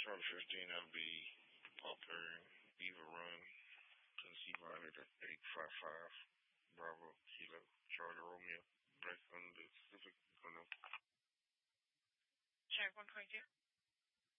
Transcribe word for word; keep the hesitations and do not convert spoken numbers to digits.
Charlie fifteen, that'll be Parker and Beaver Run, Tennessee Valley, that's eight five five, Bravo, Kilo, Charlie Romeo, Black Thunder, Pacific, Equino. Check one twenty-two.